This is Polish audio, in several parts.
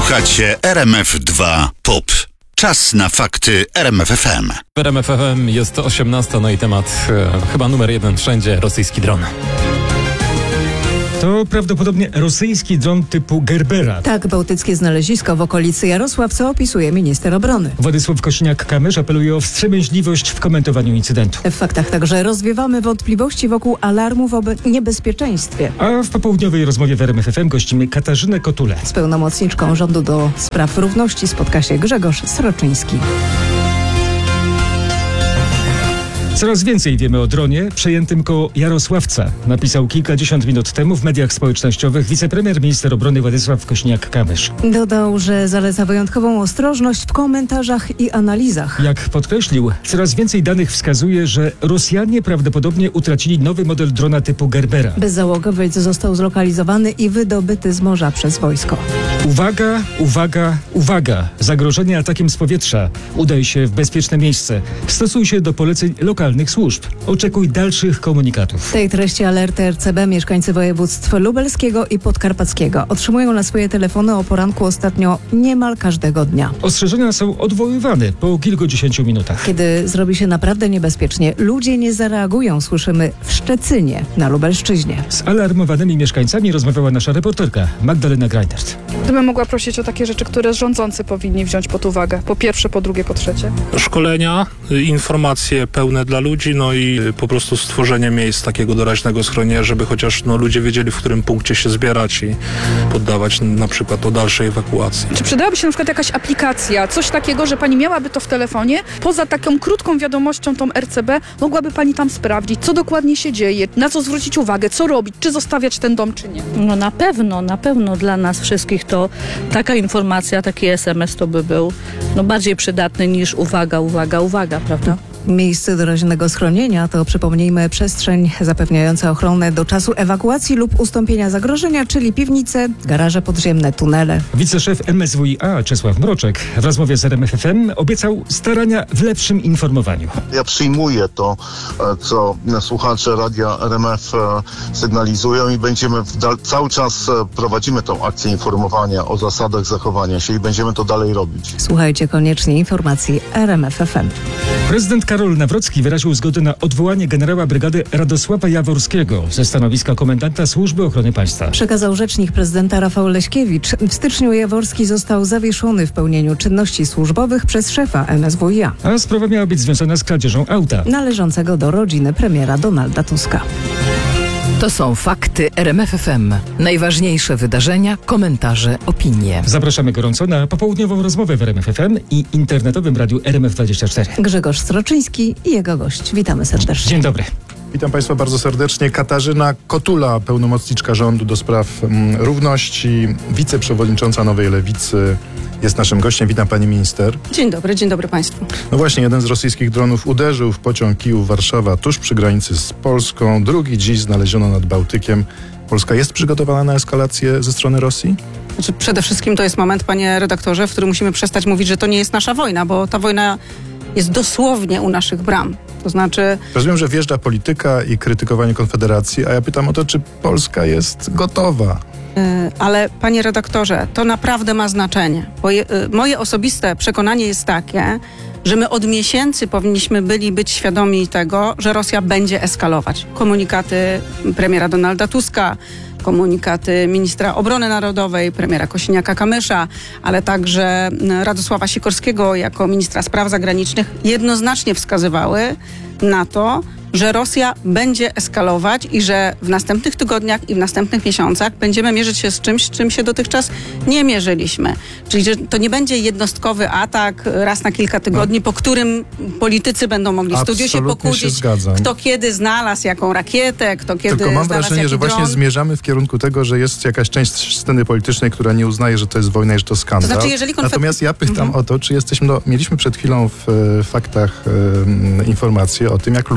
Słuchacie RMF2 POP. Czas na fakty RMF FM. W RMF FM jest 18, no i temat chyba numer 1 wszędzie, rosyjski dron. To prawdopodobnie rosyjski dron typu Gerbera. Tak, bałtyckie znalezisko w okolicy Jarosławca opisuje minister obrony. Władysław Kosiniak-Kamysz apeluje o wstrzemięźliwość w komentowaniu incydentu. W faktach także rozwiewamy wątpliwości wokół alarmów o niebezpieczeństwie. A w popołudniowej rozmowie w RMF FM gościmy Katarzynę Kotulę. Z pełnomocniczką rządu do spraw równości spotka się Grzegorz Sroczyński. Coraz więcej wiemy o dronie przejętym koło Jarosławca, napisał kilkadziesiąt minut temu w mediach społecznościowych wicepremier minister obrony Władysław Kosiniak-Kamysz. Dodał, że zaleca wyjątkową ostrożność w komentarzach i analizach. Jak podkreślił, coraz więcej danych wskazuje, że Rosjanie prawdopodobnie utracili nowy model drona typu Gerbera. Bezzałogowiec został zlokalizowany i wydobyty z morza przez wojsko. Uwaga, uwaga, uwaga! Zagrożenie atakiem z powietrza. Udaj się w bezpieczne miejsce. Stosuj się do poleceń lokalnych służb. Oczekuj dalszych komunikatów. W tej treści alerty RCB mieszkańcy województw lubelskiego i podkarpackiego otrzymują na swoje telefony o poranku ostatnio niemal każdego dnia. Ostrzeżenia są odwoływane po kilkudziesięciu minutach. Kiedy zrobi się naprawdę niebezpiecznie, ludzie nie zareagują, słyszymy w Szczecinie na Lubelszczyźnie. Z alarmowanymi mieszkańcami rozmawiała nasza reporterka Magdalena Greinert. Gdybym mogła prosić o takie rzeczy, które rządzący powinni wziąć pod uwagę. Po pierwsze, po drugie, po trzecie. Szkolenia, informacje pełne dla ludzi, no i po prostu stworzenie miejsc takiego doraźnego schronienia, żeby chociaż ludzie wiedzieli, w którym punkcie się zbierać i poddawać na przykład o dalszej ewakuacji. Czy przydałaby się na przykład jakaś aplikacja, coś takiego, że pani miałaby to w telefonie, poza taką krótką wiadomością tą RCB, mogłaby pani tam sprawdzić, co dokładnie się dzieje, na co zwrócić uwagę, co robić, czy zostawiać ten dom, czy nie? No na pewno dla nas wszystkich to taka informacja, taki SMS to by był bardziej przydatny niż uwaga, prawda? Miejsce doraźnego schronienia to, przypomnijmy, przestrzeń zapewniająca ochronę do czasu ewakuacji lub ustąpienia zagrożenia, czyli piwnice, garaże podziemne, tunele. Wiceszef MSWiA Czesław Mroczek w rozmowie z RMF FM obiecał starania w lepszym informowaniu. Ja przyjmuję to, co słuchacze radia RMF sygnalizują i będziemy cały czas prowadzimy tą akcję informowania o zasadach zachowania się i będziemy to dalej robić. Słuchajcie koniecznie informacji RMF FM. Prezydent Karol Nawrocki wyraził zgodę na odwołanie generała brygady Radosława Jaworskiego ze stanowiska komendanta Służby Ochrony Państwa. Przekazał rzecznik prezydenta Rafał Leśkiewicz. W styczniu Jaworski został zawieszony w pełnieniu czynności służbowych przez szefa MSWiA. A sprawa miała być związana z kradzieżą auta należącego do rodziny premiera Donalda Tuska. To są fakty RMF FM. Najważniejsze wydarzenia, komentarze, opinie. Zapraszamy gorąco na popołudniową rozmowę w RMF FM i internetowym radiu RMF24. Grzegorz Sroczyński i jego gość. Witamy serdecznie. Dzień dobry. Witam Państwa bardzo serdecznie. Katarzyna Kotula, pełnomocniczka rządu do spraw równości, wiceprzewodnicząca Nowej Lewicy, jest naszym gościem. Witam Pani Minister. Dzień dobry Państwu. No właśnie, jeden z rosyjskich dronów uderzył w pociąg Kijów-Warszawa tuż przy granicy z Polską. Drugi dziś znaleziono nad Bałtykiem. Polska jest przygotowana na eskalację ze strony Rosji? Przede wszystkim to jest moment, panie redaktorze, w którym musimy przestać mówić, że to nie jest nasza wojna, bo ta wojna jest dosłownie u naszych bram. To znaczy... Rozumiem, że wjeżdża polityka i krytykowanie Konfederacji, a ja pytam o to, czy Polska jest gotowa? Ale panie redaktorze, to naprawdę ma znaczenie. Bo moje osobiste przekonanie jest takie, że my od miesięcy powinniśmy być świadomi tego, że Rosja będzie eskalować. Komunikaty premiera Donalda Tuska, komunikaty ministra obrony narodowej, premiera Kosiniaka-Kamysza, ale także Radosława Sikorskiego jako ministra spraw zagranicznych jednoznacznie wskazywały na to, że Rosja będzie eskalować i że w następnych tygodniach i w następnych miesiącach będziemy mierzyć się z czymś, z czym się dotychczas nie mierzyliśmy. Czyli że to nie będzie jednostkowy atak raz na kilka tygodni, po którym politycy będą mogli w studiu się pokłócić, kto kiedy znalazł jaką rakietę, kto kiedy Tylko mam znalazł wrażenie, że dron. właśnie zmierzamy w kierunku tego, że jest jakaś część sceny politycznej, która nie uznaje, że to jest wojna i że to skandal. To znaczy, jeżeli Natomiast ja pytam o to, czy jesteśmy, mieliśmy przed chwilą w faktach informacje o tym, jak ludzie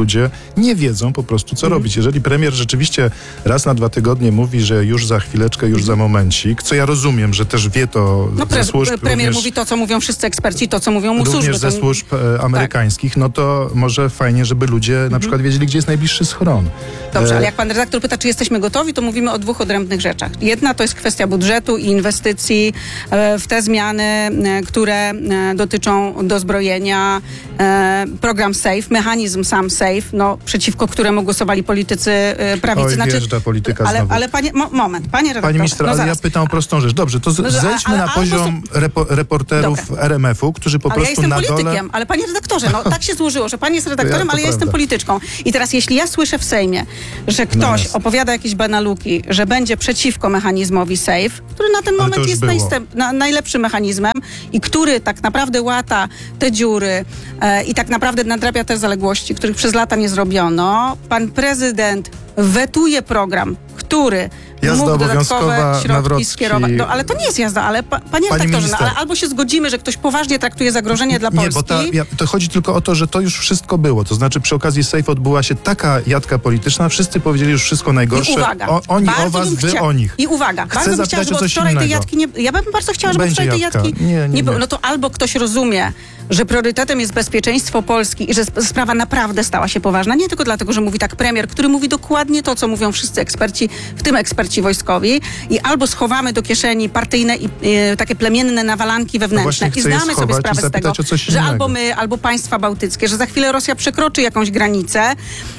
nie wiedzą po prostu, co robić. Jeżeli premier rzeczywiście raz na 2 tygodnie mówi, że już za chwileczkę, już za momencik, co ja rozumiem, że też wie to ze służb. Premier również, mówi to, co mówią wszyscy eksperci, to, co mówią mu służby. również ze służb amerykańskich, no to może fajnie, żeby ludzie na przykład wiedzieli, gdzie jest najbliższy schron. Dobrze, ale jak pan redaktor pyta, czy jesteśmy gotowi, to mówimy o 2 odrębnych rzeczach. Jedna to jest kwestia budżetu i inwestycji w te zmiany, które dotyczą dozbrojenia, program SAFE, mechanizm sam SAFE, no, przeciwko któremu głosowali politycy prawicy. Oj, polityka ale panie, moment, panie redaktorze. Pani minister, ale ja pytam o prostą rzecz. Dobrze, to zejdźmy na poziom reporterów RMF-u, którzy po prostu ja na jestem dole... politykiem, ale panie redaktorze, no tak się złożyło, że pan jest redaktorem, ale ja jestem polityczką. I teraz jeśli ja słyszę w Sejmie, że ktoś opowiada jakieś banaluki, że będzie przeciwko mechanizmowi SAFE, który na ten moment jest najlepszym mechanizmem i który tak naprawdę łata te dziury i tak naprawdę nadrabia te zaległości, których przez lata nie zrobiono. Pan prezydent wetuje program, który mógł dodatkowe środki skierować. No, ale to nie jest jazda, ale panie redaktorze, ale albo się zgodzimy, że ktoś poważnie traktuje zagrożenie dla Polski. Nie, bo to chodzi tylko o to, że to już wszystko było. To znaczy przy okazji SAFE odbyła się taka jadka polityczna, wszyscy powiedzieli już wszystko najgorsze. I uwaga, oni o was, wy o nich. I uwaga, bardzo bym chciała, żeby od wczoraj tej jadki nie... Ja bym bardzo chciała, żeby od wczoraj tej jadki nie było. No to albo ktoś rozumie, że priorytetem jest bezpieczeństwo Polski i że sprawa naprawdę stała się poważna. Nie tylko dlatego, że mówi tak premier, który mówi dokładnie to, co mówią wszyscy eksperci, w tym eksperci wojskowi, i albo schowamy do kieszeni partyjne i takie plemienne nawalanki wewnętrzne i zdamy sobie sprawę z tego, że albo my, albo państwa bałtyckie, że za chwilę Rosja przekroczy jakąś granicę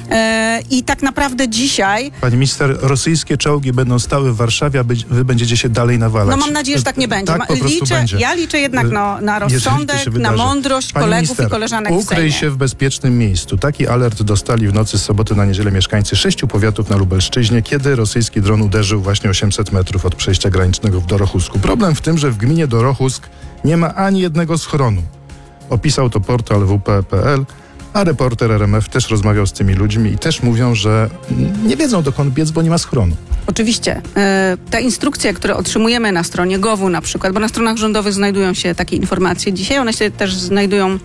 i tak naprawdę dzisiaj... Pani minister, rosyjskie czołgi będą stały w Warszawie, a wy będziecie się dalej nawalać. No mam nadzieję, że tak nie będzie. Tak po prostu będzie. Ja liczę jednak na rozsądek, na mądrość Pani kolegów minister, i koleżanek w Sejmie. Ukryj się w bezpiecznym miejscu. Taki alert dostali w nocy z soboty na niedzielę mieszkańcy 6 powiatów na Lubelszczyźnie, kiedy rosyjski dron uderzył właśnie 800 metrów od przejścia granicznego w Dorochusku. Problem w tym, że w gminie Dorochusk nie ma ani jednego schronu. Opisał to portal WP.pl, a reporter RMF też rozmawiał z tymi ludźmi i też mówią, że nie wiedzą, dokąd biec, bo nie ma schronu. Oczywiście. Te instrukcje, które otrzymujemy na stronie GOW-u na przykład, bo na stronach rządowych znajdują się takie informacje dzisiaj, one się też znajdują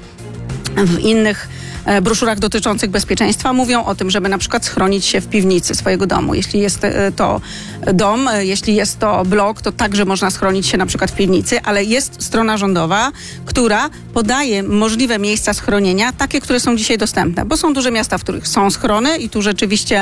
w innych broszurach dotyczących bezpieczeństwa, mówią o tym, żeby na przykład schronić się w piwnicy swojego domu. Jeśli jest to dom, jeśli jest to blok, to także można schronić się na przykład w piwnicy, ale jest strona rządowa, która podaje możliwe miejsca schronienia, takie, które są dzisiaj dostępne, bo są duże miasta, w których są schrony i tu rzeczywiście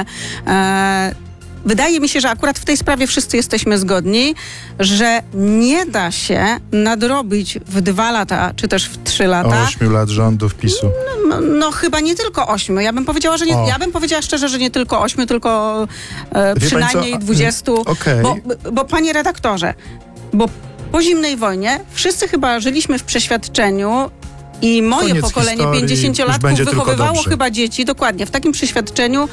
wydaje mi się, że akurat w tej sprawie wszyscy jesteśmy zgodni, że nie da się nadrobić w 2 lata, czy też w 3 lata. 8 lat rządów PiS-u. No chyba nie tylko 8. Ja bym powiedziała, że nie, ja bym powiedziała szczerze, że nie tylko 8, tylko przynajmniej 20. Okay. Bo panie redaktorze, bo po zimnej wojnie wszyscy chyba żyliśmy w przeświadczeniu, i moje pokolenie 50-latków wychowywało chyba dzieci, dokładnie, w takim przeświadczeniu,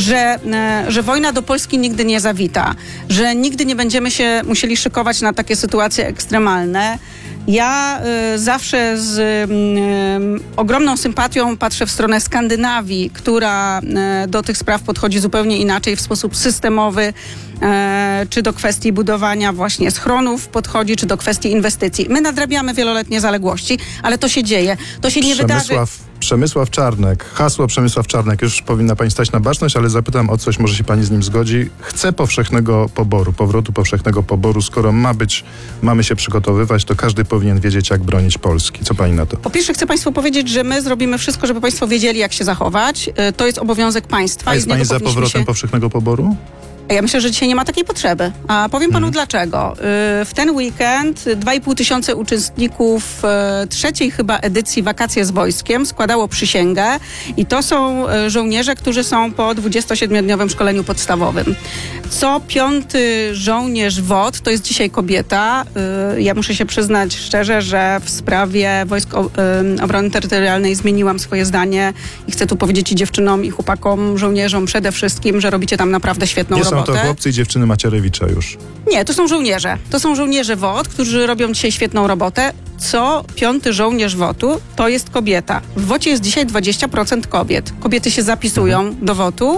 że wojna do Polski nigdy nie zawita, że nigdy nie będziemy się musieli szykować na takie sytuacje ekstremalne. Ja zawsze z ogromną sympatią patrzę w stronę Skandynawii, która do tych spraw podchodzi zupełnie inaczej, w sposób systemowy, czy do kwestii budowania właśnie schronów podchodzi, czy do kwestii inwestycji. My nadrabiamy wieloletnie zaległości, ale to się dzieje. To się nie wydarzy... Przemysław Czarnek, hasło Przemysław Czarnek, już powinna pani stać na baczność, ale zapytam o coś, może się pani z nim zgodzi. Chce powszechnego poboru, powrotu powszechnego poboru. Skoro mamy się przygotowywać, to każdy powinien wiedzieć, jak bronić Polski. Co pani na to? Po pierwsze chcę państwu powiedzieć, że my zrobimy wszystko, żeby państwo wiedzieli, jak się zachować. To jest obowiązek państwa. A jest pani za powrotem powszechnego poboru? Ja myślę, że dzisiaj nie ma takiej potrzeby. A powiem panu dlaczego. W ten weekend 2500 uczestników 3. chyba edycji Wakacje z Wojskiem składało przysięgę i to są żołnierze, którzy są po 27-dniowym szkoleniu podstawowym. Co 5. żołnierz WOT to jest dzisiaj kobieta. Ja muszę się przyznać szczerze, że w sprawie Wojsk Obrony Terytorialnej zmieniłam swoje zdanie i chcę tu powiedzieć i dziewczynom, i chłopakom, żołnierzom przede wszystkim, że robicie tam naprawdę świetną robotę. Są to chłopcy i dziewczyny Macierewicza już. Nie, to są żołnierze. To są żołnierze WOT, którzy robią dzisiaj świetną robotę. Co 5. żołnierz WOT-u to jest kobieta. W WOT-cie jest dzisiaj 20% kobiet. Kobiety się zapisują do WOT-u.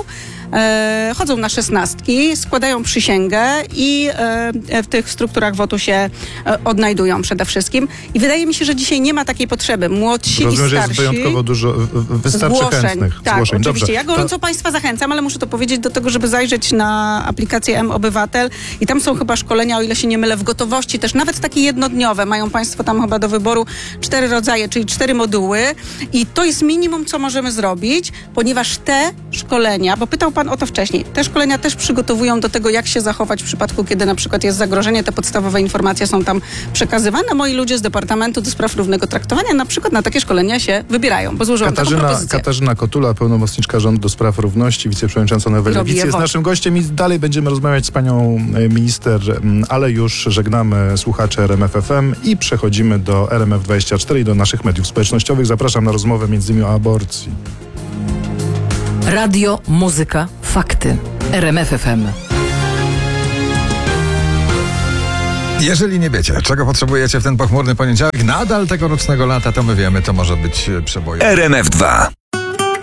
chodzą na 16, składają przysięgę i w tych strukturach WOT-u się odnajdują przede wszystkim. I wydaje mi się, że dzisiaj nie ma takiej potrzeby. Młodsi Rozumiem, i że starsi. jest wyjątkowo dużo, wystarczy chętnych Tak, zgłoszeń. oczywiście. Dobrze. Ja gorąco Państwa zachęcam, ale muszę to powiedzieć do tego, żeby zajrzeć na aplikację M-Obywatel i tam są chyba szkolenia, o ile się nie mylę, w gotowości też, nawet takie jednodniowe. Mają Państwo tam chyba do wyboru 4 rodzaje, czyli 4 moduły i to jest minimum, co możemy zrobić, ponieważ te szkolenia, bo pytał Pan o to wcześniej, te szkolenia też przygotowują do tego, jak się zachować w przypadku, kiedy na przykład jest zagrożenie. Te podstawowe informacje są tam przekazywane. Moi ludzie z Departamentu do Spraw Równego Traktowania na przykład na takie szkolenia się wybierają, bo złożyłam taką propozycję. Katarzyna Kotula, pełnomocniczka rządu do spraw równości, wiceprzewodnicząca Nowej Robi Lewicy, jest WOT. naszym gościem i dalej będziemy rozmawiać z panią minister, ale już żegnamy słuchaczy RMF FM i przechodzimy do RMF24 i do naszych mediów społecznościowych. Zapraszam na rozmowę między innymi o aborcji. Radio, muzyka, fakty. RMF FM. Jeżeli nie wiecie, czego potrzebujecie w ten pochmurny poniedziałek, nadal tegorocznego lata, to my wiemy, to może być przebojowe. RMF2.